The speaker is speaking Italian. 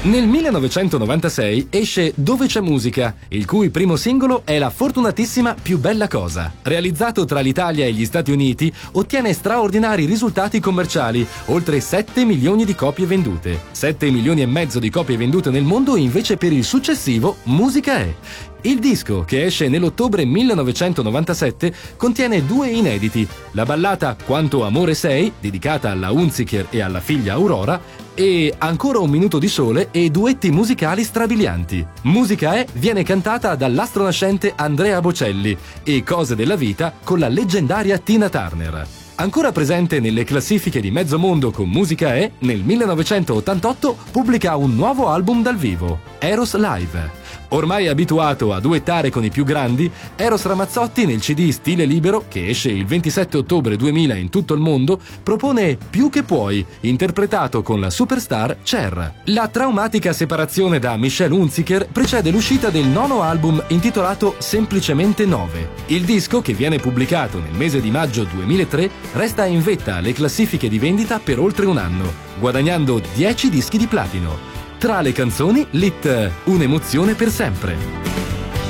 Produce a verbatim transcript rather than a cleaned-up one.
Nel millenovecentonovantasei esce Dove c'è musica, il cui primo singolo è la fortunatissima Più bella cosa. Realizzato tra l'Italia e gli Stati Uniti, ottiene straordinari risultati commerciali, oltre sette milioni di copie vendute. sette milioni e mezzo di copie vendute nel mondo invece per il successivo Musica è. Il disco, che esce nell'ottobre millenovecentonovantasette, contiene due inediti, la ballata Quanto amore sei, dedicata alla Hunziker e alla figlia Aurora, e Ancora un minuto di sole e duetti musicali strabilianti. Musica è viene cantata dall'astro nascente Andrea Bocelli e Cose della vita con la leggendaria Tina Turner. Ancora presente nelle classifiche di mezzo mondo con Musica è, nel millenovecentottantotto pubblica un nuovo album dal vivo, Eros Live. Ormai abituato a duettare con i più grandi, Eros Ramazzotti nel C D Stile Libero, che esce il ventisette ottobre duemila in tutto il mondo, propone Più che puoi, interpretato con la superstar Cher. La traumatica separazione da Michelle Hunziker precede l'uscita del nono album intitolato Semplicemente nove. Il disco, che viene pubblicato nel mese di maggio duemilatré, resta in vetta alle classifiche di vendita per oltre un anno, guadagnando dieci dischi di platino. Tra le canzoni, l'hit Un'emozione per sempre.